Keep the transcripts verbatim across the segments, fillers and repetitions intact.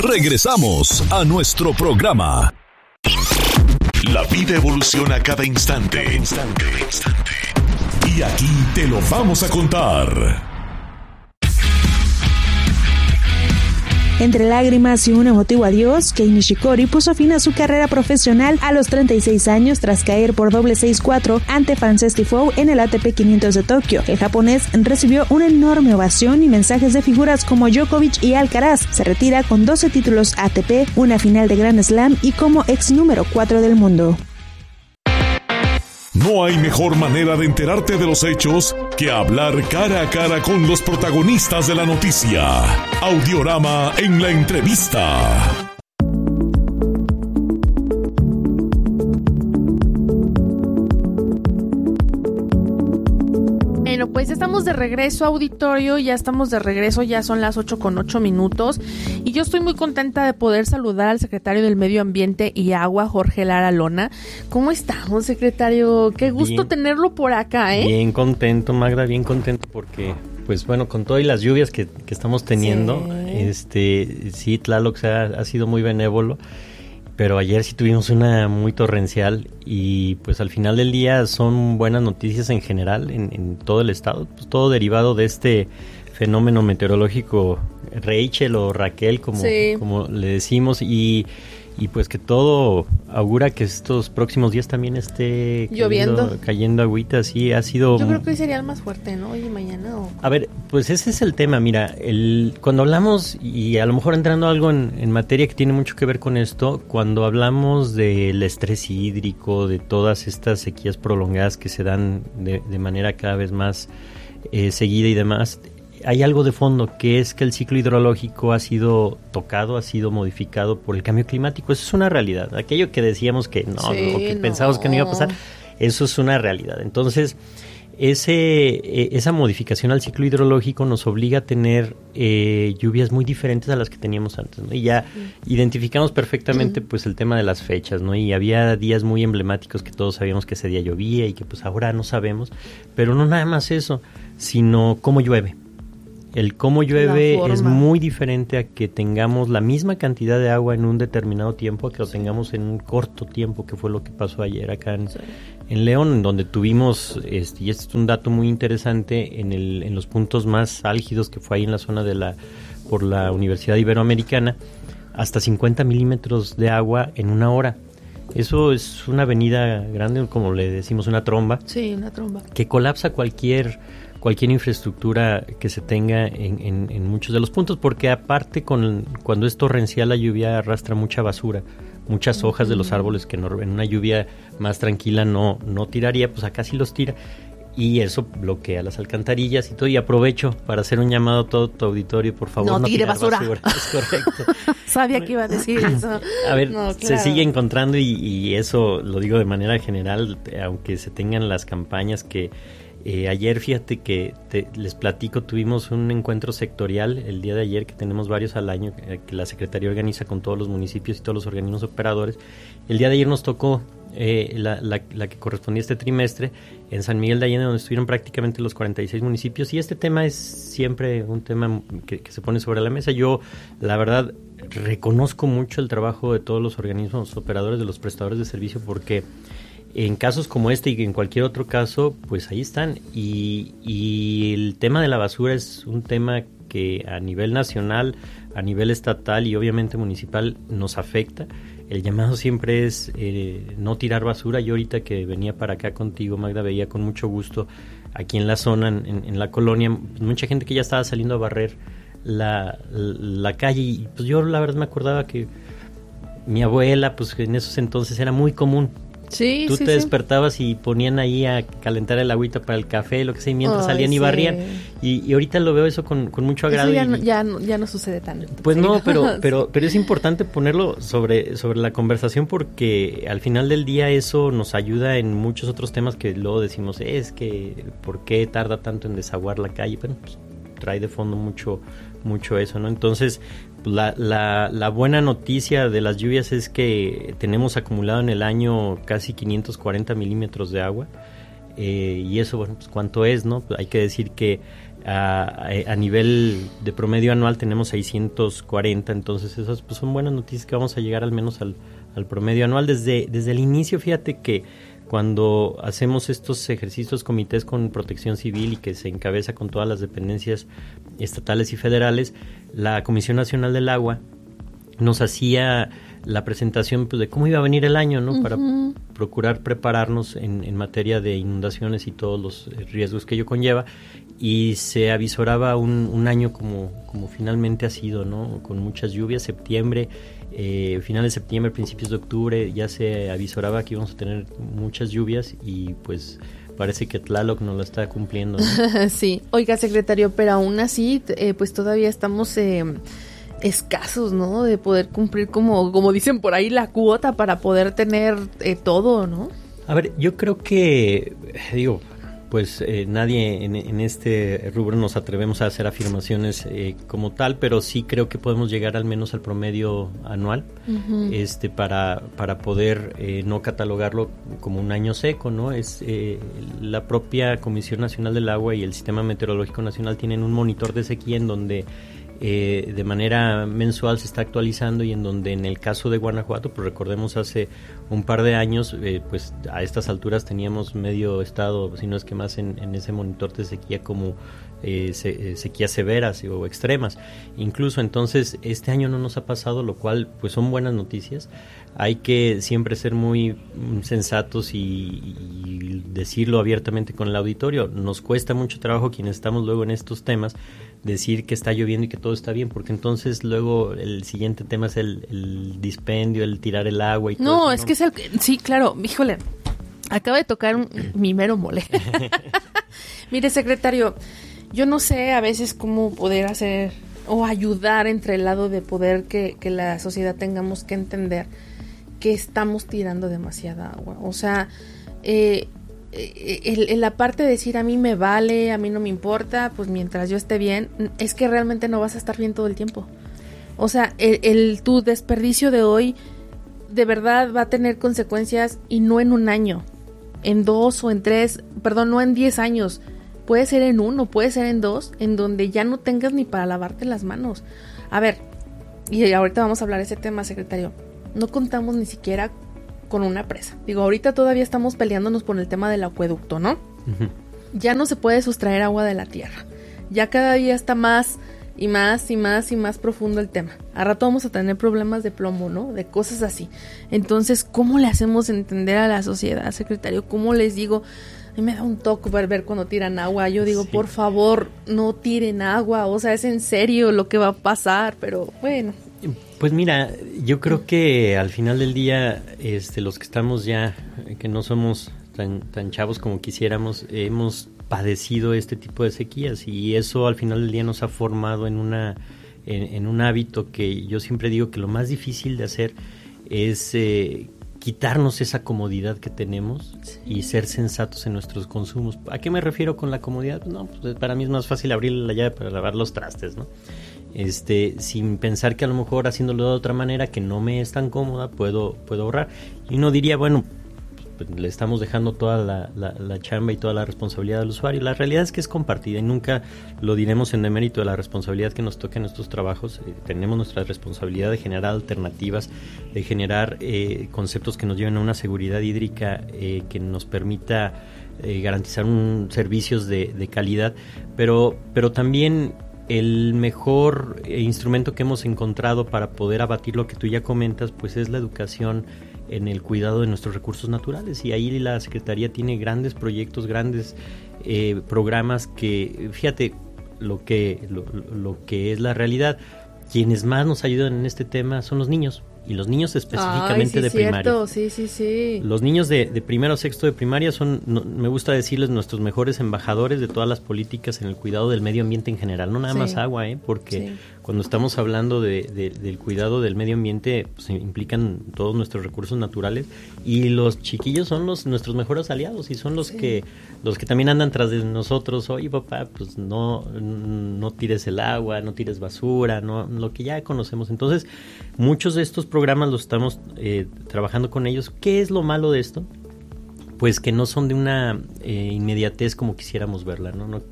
Regresamos a nuestro programa. La vida evoluciona cada instante. Cada instante, cada instante. Y aquí te lo vamos a contar. Entre lágrimas y un emotivo adiós, Kei Nishikori puso fin a su carrera profesional a los treinta y seis años tras caer por doble seis cuatro ante Frances Tiafoe en el A T P quinientos de Tokio. El japonés recibió una enorme ovación y mensajes de figuras como Djokovic y Alcaraz. Se retira con doce títulos A T P, una final de Grand Slam y como ex número cuatro del mundo. No hay mejor manera de enterarte de los hechos que hablar cara a cara con los protagonistas de la noticia. Audiorama en la entrevista. Bueno, pues estamos de regreso, auditorio, ya estamos de regreso, ya son las ocho con ocho minutos y yo estoy muy contenta de poder saludar al secretario del Medio Ambiente y Agua, Jorge Lara Lona. ¿Cómo estamos, secretario? Qué gusto bien, tenerlo por acá, ¿eh? Bien contento, Magda, bien contento porque, pues bueno, con todas las lluvias que, que estamos teniendo, sí. este, sí, Tlaloc ha, ha sido muy benévolo. Pero ayer sí tuvimos una muy torrencial y pues al final del día son buenas noticias en general en, en todo el estado, pues todo derivado de este fenómeno meteorológico Rachel o Raquel como, sí. como le decimos y, y pues que todo augura que estos próximos días también esté lloviendo, cayendo, cayendo agüita, sí, ha sido... Yo creo que hoy sería el más fuerte, ¿no? Hoy y mañana. O... A ver, pues ese es el tema, mira, el cuando hablamos, y a lo mejor entrando algo en, en materia que tiene mucho que ver con esto, cuando hablamos del estrés hídrico, de todas estas sequías prolongadas que se dan de, de manera cada vez más eh, seguida y demás, hay algo de fondo, que es que el ciclo hidrológico ha sido tocado, ha sido modificado por el cambio climático. Eso es una realidad. Aquello que decíamos que no, sí, no que no. pensábamos que no iba a pasar, eso es una realidad. Entonces, ese esa modificación al ciclo hidrológico nos obliga a tener eh, lluvias muy diferentes a las que teníamos antes, ¿no? Y ya sí. identificamos perfectamente pues el tema de las fechas, ¿no? Y había días muy emblemáticos que todos sabíamos que ese día llovía y que pues ahora no sabemos, pero no nada más eso, sino cómo llueve. El cómo llueve es muy diferente a que tengamos la misma cantidad de agua en un determinado tiempo, a que lo tengamos en un corto tiempo, que fue lo que pasó ayer acá en, sí. en León, en donde tuvimos, este, y este es un dato muy interesante, en, el, en los puntos más álgidos que fue ahí en la zona de la, por la Universidad Iberoamericana, hasta cincuenta milímetros de agua en una hora. Eso es una avenida grande, como le decimos, una tromba. Sí, una tromba. Que colapsa cualquier... cualquier infraestructura que se tenga en, en, en muchos de los puntos, porque aparte con cuando es torrencial la lluvia arrastra mucha basura, muchas uh-huh. hojas de los árboles que no, en una lluvia más tranquila no, no tiraría, pues acá sí los tira y eso bloquea las alcantarillas y todo. Y aprovecho para hacer un llamado a todo tu auditorio, por favor, no, no tire basura. basura. Es correcto. Sabía que iba a decir eso. A ver, no, claro. se sigue encontrando y, y eso lo digo de manera general, aunque se tengan las campañas que Eh, ayer, fíjate que te, les platico, tuvimos un encuentro sectorial el día de ayer, que tenemos varios al año, eh, que la Secretaría organiza con todos los municipios y todos los organismos operadores. El día de ayer nos tocó eh, la, la, la que correspondía a este trimestre en San Miguel de Allende, donde estuvieron prácticamente los cuarenta y seis municipios, y este tema es siempre un tema que, que se pone sobre la mesa. Yo, la verdad, reconozco mucho el trabajo de todos los organismos operadores, de los prestadores de servicio, porque en casos como este y en cualquier otro caso, pues ahí están. Y, y el tema de la basura es un tema que a nivel nacional, a nivel estatal y obviamente municipal nos afecta. El llamado siempre es eh, no tirar basura. Yo ahorita que venía para acá contigo, Magda, veía con mucho gusto aquí en la zona, en, en la colonia, mucha gente que ya estaba saliendo a barrer la, la calle. Y pues yo la verdad me acordaba que mi abuela, pues en esos entonces era muy común. Sí, Tú sí, te sí. despertabas y ponían ahí a calentar el agüita para el café, lo que sea, y mientras Ay, salían y sí. barrían. Y, y ahorita lo veo eso con, con mucho agrado. Eso ya, y, no, ya, no, ya no sucede tanto. Pues sí. no, pero, pero, pero es importante ponerlo sobre, sobre la conversación, porque al final del día eso nos ayuda en muchos otros temas que luego decimos, es que ¿por qué tarda tanto en desaguar la calle? Bueno, pues trae de fondo mucho, mucho eso, ¿no? Entonces, La, la, la buena noticia de las lluvias es que tenemos acumulado en el año casi quinientos cuarenta milímetros de agua, eh, y eso, bueno, pues cuánto es, ¿no? Pues hay que decir que A, a nivel de promedio anual tenemos seiscientos cuarenta, entonces esas pues, son buenas noticias que vamos a llegar al menos al, al promedio anual. Desde, desde el inicio, fíjate que cuando hacemos estos ejercicios comités con protección civil y que se encabeza con todas las dependencias estatales y federales, la Comisión Nacional del Agua nos hacía la presentación pues, de cómo iba a venir el año, ¿no? Uh-huh. Para procurar prepararnos en, en materia de inundaciones y todos los riesgos que ello conlleva, y se avisoraba un, un año como, como finalmente ha sido, ¿no? Con muchas lluvias, septiembre, eh, finales de septiembre, principios de octubre, ya se avisoraba que íbamos a tener muchas lluvias y pues parece que Tlaloc no lo está cumpliendo, ¿no? Sí, oiga, secretario, pero aún así, eh, pues todavía estamos... Eh, escasos, ¿no? De poder cumplir como, como dicen por ahí, la cuota para poder tener eh, todo, ¿no? A ver, yo creo que, digo, pues eh, nadie en, en este rubro nos atrevemos a hacer afirmaciones eh, como tal, pero sí creo que podemos llegar al menos al promedio anual, uh-huh. este para, para poder eh, no catalogarlo como un año seco, ¿no? Es eh, la propia Comisión Nacional del Agua y el Sistema Meteorológico Nacional tienen un monitor de sequía en donde Eh, de manera mensual se está actualizando, y en donde en el caso de Guanajuato, pues recordemos hace un par de años, eh, pues a estas alturas teníamos medio estado, si no es que más, en, en ese monitor de sequía como eh, se, eh, sequías severas o extremas. Incluso entonces este año no nos ha pasado, lo cual pues son buenas noticias. Hay que siempre ser muy sensatos y, y decirlo abiertamente con el auditorio. Nos cuesta mucho trabajo quienes estamos luego en estos temas decir que está lloviendo y que todo está bien, porque entonces luego el siguiente tema es el, el dispendio, el tirar el agua y todo no, eso, es ¿no? que es el... Sí, claro, híjole, acaba de tocar un, mi mero mole. Mire, secretario, yo no sé a veces cómo poder hacer o ayudar entre el lado de poder que, que la sociedad tengamos que entender que estamos tirando demasiada agua. O sea, eh, el, el, la parte de decir a mí me vale, a mí no me importa, pues mientras yo esté bien, es que realmente no vas a estar bien todo el tiempo. O sea, el, el tu desperdicio de hoy de verdad va a tener consecuencias, y no en un año, en dos o en tres, perdón, no en diez años. Puede ser en uno, puede ser en dos, en donde ya no tengas ni para lavarte las manos. A ver, y ahorita vamos a hablar de ese tema, secretario. No contamos ni siquiera con una presa. Digo, ahorita todavía estamos peleándonos por el tema del acueducto, ¿no? Uh-huh. Ya no se puede sustraer agua de la tierra. Ya cada día está más y más y más y más profundo el tema. A rato vamos a tener problemas de plomo, ¿no? De cosas así. Entonces, ¿cómo le hacemos entender a la sociedad, secretario? ¿Cómo les digo? A mí me da un toque ver, ver cuando tiran agua. Yo digo, sí, por favor, no tiren agua. O sea, es en serio lo que va a pasar, pero bueno. Pues mira, yo creo que al final del día, este, los que estamos ya, que no somos tan, tan chavos como quisiéramos, hemos padecido este tipo de sequías, y eso al final del día nos ha formado en una en, en un hábito que yo siempre digo que lo más difícil de hacer es eh, quitarnos esa comodidad que tenemos, sí, y ser sensatos en nuestros consumos. ¿A qué me refiero con la comodidad? No, pues para mí es más fácil abrir la llave para lavar los trastes, ¿no? Este, sin pensar que a lo mejor haciéndolo de otra manera que no me es tan cómoda puedo puedo ahorrar. Y uno diría, bueno, pues le estamos dejando toda la, la, la chamba y toda la responsabilidad al usuario. La realidad es que es compartida, y nunca lo diremos en demérito de la responsabilidad que nos toca en estos trabajos. Eh, tenemos nuestra responsabilidad de generar alternativas, de generar eh, conceptos que nos lleven a una seguridad hídrica eh, que nos permita eh, garantizar un, servicios de, de calidad, pero, pero también el mejor eh, instrumento que hemos encontrado para poder abatir lo que tú ya comentas, pues es la educación en el cuidado de nuestros recursos naturales, y ahí la Secretaría tiene grandes proyectos, grandes eh, programas que, fíjate, lo que, lo, lo que es la realidad, quienes más nos ayudan en este tema son los niños, y los niños específicamente Ay, sí, de cierto. primaria. Sí, sí, sí. Los niños de, de primero o sexto de primaria son, no, me gusta decirles, nuestros mejores embajadores de todas las políticas en el cuidado del medio ambiente en general, no nada sí. más agua, ¿eh? Porque sí. cuando estamos hablando de, de, del cuidado del medio ambiente, pues implican todos nuestros recursos naturales, y los chiquillos son los nuestros mejores aliados, y son los sí. que los que también andan tras de nosotros. Oye, papá, pues no, no tires el agua, no tires basura, no, lo que ya conocemos. Entonces, muchos de estos programas los estamos eh, trabajando con ellos. ¿Qué es lo malo de esto? Pues que no son de una eh, inmediatez como quisiéramos verla, ¿no? no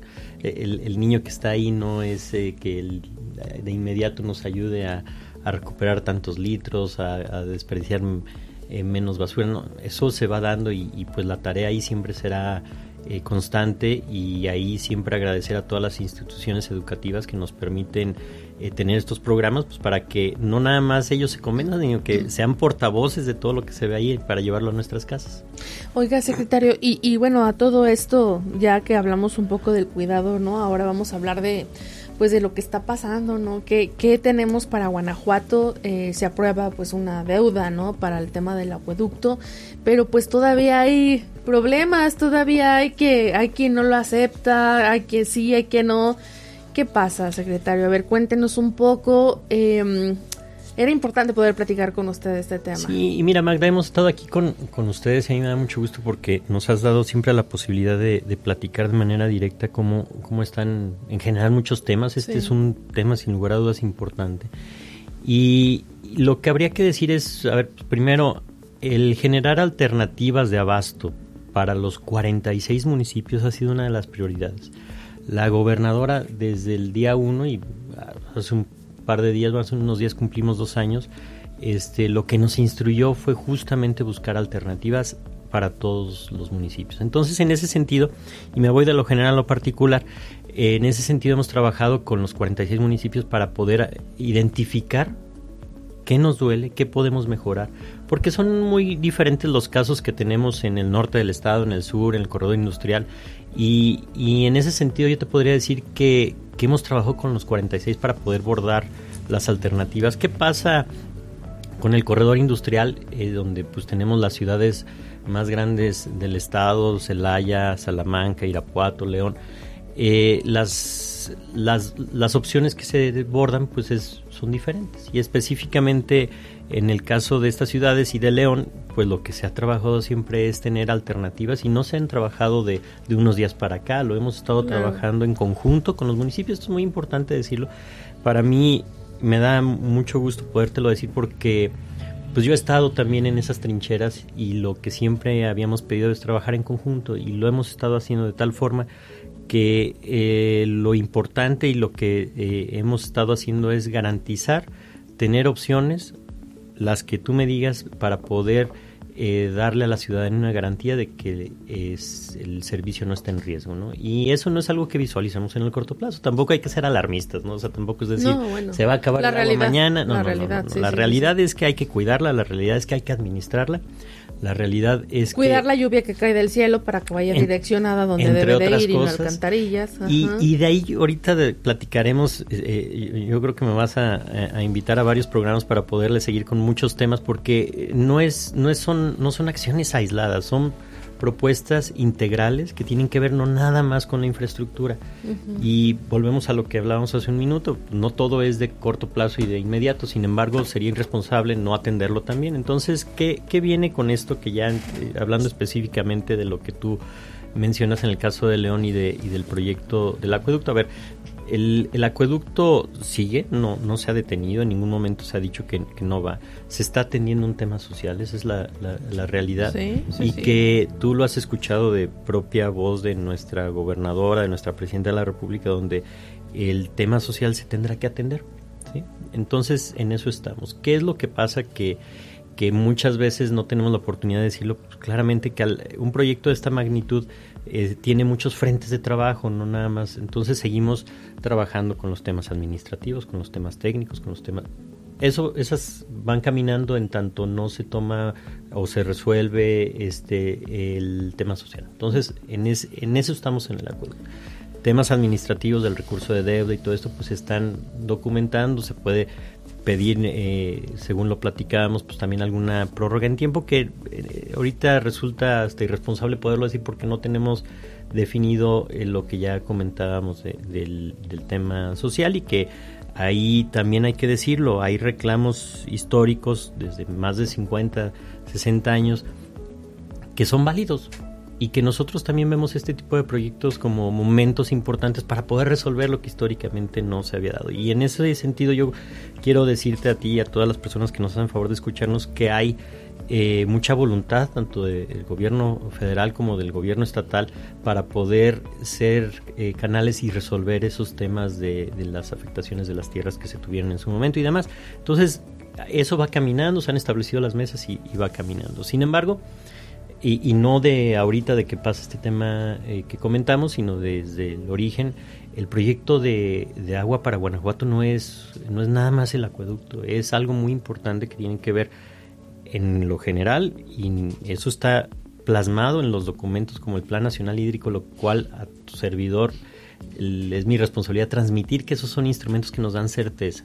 el, el niño que está ahí no es eh, que el, de inmediato nos ayude a, a recuperar tantos litros, a, a desperdiciar eh, menos basura, no, eso se va dando y, y pues la tarea ahí siempre será eh, constante, y ahí siempre agradecer a todas las instituciones educativas que nos permiten eh, tener estos programas, pues para que no nada más ellos se convenzan, sino que sean portavoces de todo lo que se ve ahí para llevarlo a nuestras casas. Oiga, secretario, y, y bueno, a todo esto, ya que hablamos un poco del cuidado, ¿no? Ahora vamos a hablar de pues de lo que está pasando, ¿no? ¿Qué, qué tenemos para Guanajuato? Eh, se aprueba pues una deuda, ¿no? Para el tema del acueducto, pero pues todavía hay problemas, todavía hay que hay quien no lo acepta, hay que sí, hay que no. ¿Qué pasa, secretario? A ver, cuéntenos un poco. Eh, Era importante poder platicar con usted de este tema. Sí, y mira, Magda, hemos estado aquí con, con ustedes y a mí me da mucho gusto porque nos has dado siempre la posibilidad de, de platicar de manera directa cómo, cómo están en general muchos temas. Este sí. Es un tema sin lugar a dudas importante. Y lo que habría que decir es, a ver, primero, el generar alternativas de abasto para los cuarenta y seis municipios ha sido una de las prioridades. La gobernadora desde el día uno y hace un par de días, más unos días cumplimos dos años, este, lo que nos instruyó fue justamente buscar alternativas para todos los municipios. Entonces, en ese sentido, y me voy de lo general a lo particular, eh, en ese sentido hemos trabajado con los cuarenta y seis municipios para poder identificar qué nos duele, qué podemos mejorar, porque son muy diferentes los casos que tenemos en el norte del estado, en el sur, en el corredor industrial, y, y en ese sentido yo te podría decir que, que hemos trabajado con los cuarenta y seis para poder bordar las alternativas. ¿Qué pasa con el corredor industrial, eh, donde pues tenemos las ciudades más grandes del estado, Celaya, Salamanca, Irapuato, León? Eh, las, las, las opciones que se bordan pues es, son diferentes, y específicamente en el caso de estas ciudades y de León, pues lo que se ha trabajado siempre es tener alternativas, y no se han trabajado de, de unos días para acá, lo hemos estado no. trabajando en conjunto con los municipios. Esto es muy importante decirlo. Para mí me da mucho gusto podértelo decir porque pues yo he estado también en esas trincheras, y lo que siempre habíamos pedido es trabajar en conjunto, y lo hemos estado haciendo de tal forma que eh, lo importante y lo que eh, hemos estado haciendo es garantizar, tener opciones, las que tú me digas, para poder eh, darle a la ciudadanía una garantía de que es, el servicio no está en riesgo, ¿no? Y eso no es algo que visualizamos en el corto plazo. Tampoco hay que ser alarmistas, ¿no? O sea, tampoco es decir, no, bueno, se va a acabar el agua mañana. No, la no, realidad, no, no, no. Sí, La sí, realidad sí. es que hay que cuidarla, la realidad es que hay que administrarla. La realidad es cuidar que, la lluvia que cae del cielo para que vaya en, direccionada donde debe de ir, y no alcantarillas. Ajá. Y, y de ahí ahorita de, platicaremos, eh, yo creo que me vas a, a invitar a varios programas para poderle seguir con muchos temas, porque no es no es son no son acciones aisladas, son propuestas integrales que tienen que ver no nada más con la infraestructura. Uh-huh. Y volvemos a lo que hablábamos hace un minuto, no todo es de corto plazo y de inmediato, sin embargo sería irresponsable no atenderlo también. Entonces, ¿qué, qué viene con esto? Que ya, eh, hablando específicamente de lo que tú mencionas en el caso de León y, de, y del proyecto del acueducto, a ver, El, el acueducto sigue, no, no se ha detenido, en ningún momento se ha dicho que, que no va. Se está atendiendo un tema social, esa es la, la, la realidad. Sí, sí, y sí. que tú lo has escuchado de propia voz de nuestra gobernadora, de nuestra presidenta de la República, donde el tema social se tendrá que atender, ¿sí? Entonces, en eso estamos. ¿Qué es lo que pasa? Que, que muchas veces no tenemos la oportunidad de decirlo, pues, claramente que al, un proyecto de esta magnitud Eh, tiene muchos frentes de trabajo, no nada más. Entonces seguimos trabajando con los temas administrativos, con los temas técnicos, con los temas... Eso, esas van caminando en tanto no se toma o se resuelve este el tema social. Entonces, en, es, en eso estamos en el acuerdo. Temas administrativos del recurso de deuda y todo esto, pues están documentando, se puede pedir, eh, según lo platicábamos, pues también alguna prórroga en tiempo, que eh, ahorita resulta hasta irresponsable poderlo decir porque no tenemos definido eh, lo que ya comentábamos de, del, del tema social, y que ahí también hay que decirlo, hay reclamos históricos desde más de cincuenta, sesenta años que son válidos, y que nosotros también vemos este tipo de proyectos como momentos importantes para poder resolver lo que históricamente no se había dado. Y en ese sentido yo quiero decirte a ti y a todas las personas que nos hacen favor de escucharnos que hay eh, mucha voluntad tanto del gobierno federal como del gobierno estatal para poder ser eh, canales y resolver esos temas de, de las afectaciones de las tierras que se tuvieron en su momento y demás. Entonces eso va caminando, se han establecido las mesas y, y va caminando. Sin embargo, Y, y no de ahorita de que pasa este tema eh, que comentamos, sino desde el origen, el proyecto de, de agua para Guanajuato no es, no es nada más el acueducto, es algo muy importante que tiene que ver en lo general y eso está plasmado en los documentos como el Plan Nacional Hídrico, lo cual a tu servidor el, es mi responsabilidad transmitir que esos son instrumentos que nos dan certeza.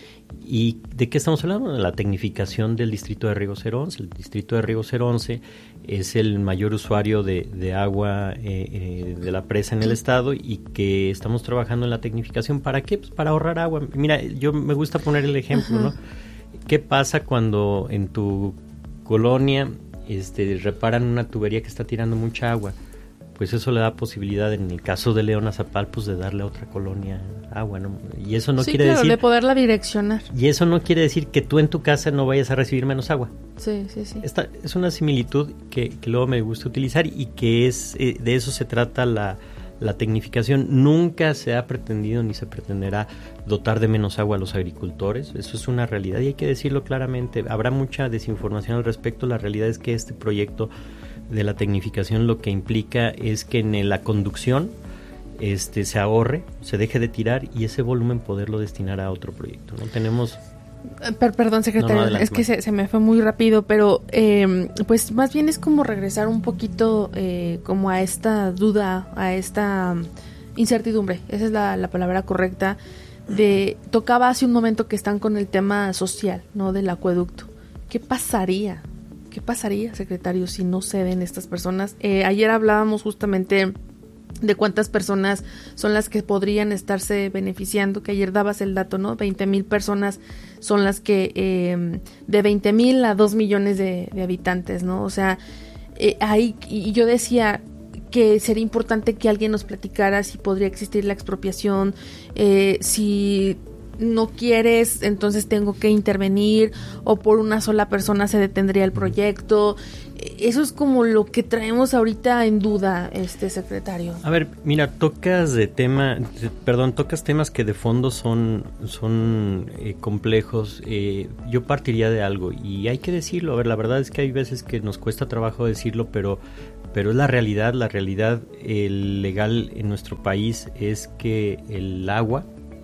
¿Y de qué estamos hablando? De la tecnificación del distrito de Riego cero once. El distrito de Riego cero once es el mayor usuario de, de agua eh, eh, de la presa en el estado y que estamos trabajando en la tecnificación. ¿Para qué? Pues para ahorrar agua. Mira, yo me gusta poner el ejemplo, uh-huh. ¿no? ¿Qué pasa cuando en tu colonia este, reparan una tubería que está tirando mucha agua? Pues eso le da posibilidad, en el caso de León Azapal, pues de darle a otra colonia agua, ¿no? Y eso no sí, quiere claro, decir... de poderla direccionar. Y eso no quiere decir que tú en tu casa no vayas a recibir menos agua. Sí, sí, sí. Esta es una similitud que, que luego me gusta utilizar y que es eh, de eso se trata la, la tecnificación. Nunca se ha pretendido ni se pretenderá dotar de menos agua a los agricultores. Eso es una realidad y hay que decirlo claramente. Habrá mucha desinformación al respecto. La realidad es que este proyecto de la tecnificación lo que implica es que en la conducción este se ahorre, se deje de tirar y ese volumen poderlo destinar a otro proyecto, ¿no? Tenemos... Per, perdón, secretario, no, no, adelante, es que se, se me fue muy rápido, pero eh, pues más bien es como regresar un poquito eh, como a esta duda, a esta incertidumbre, esa es la, la palabra correcta, de tocaba hace un momento que están con el tema social, ¿no? Del acueducto. ¿Qué pasaría? ¿Qué pasaría, secretario, si no ceden estas personas? Eh, ayer hablábamos justamente de cuántas personas son las que podrían estarse beneficiando, que ayer dabas el dato, ¿no? veinte mil personas son las que, eh, de veinte mil a dos millones de, de habitantes, ¿no? O sea, eh, ahí, y yo decía que sería importante que alguien nos platicara si podría existir la expropiación, eh, si... no quieres, entonces tengo que intervenir o por una sola persona se detendría el proyecto. Eso es como lo que traemos ahorita en duda, este secretario. A ver, mira, tocas de tema, de, perdón, tocas temas que de fondo son, son eh, complejos. Eh, yo partiría de algo y hay que decirlo. A ver, la verdad es que hay veces que nos cuesta trabajo decirlo, pero, pero es la realidad. La realidad el legal en nuestro país es que el agua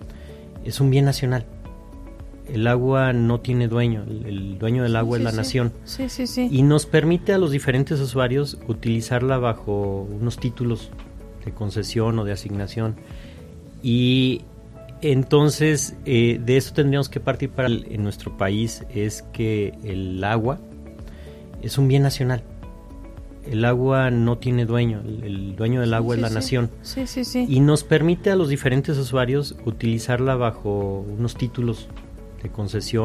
es un bien nacional. El agua no tiene dueño, el, el dueño del agua sí, es la sí. nación. Sí, sí, sí. Y nos permite a los diferentes usuarios utilizarla bajo unos títulos de concesión o de asignación. Y entonces eh, de eso tendríamos que partir para el, en nuestro país, es que el agua es un bien nacional. El agua no tiene dueño, el, el dueño del agua sí, es la sí. nación. Sí, sí, sí. Y nos permite a los diferentes usuarios utilizarla bajo unos títulos de concesión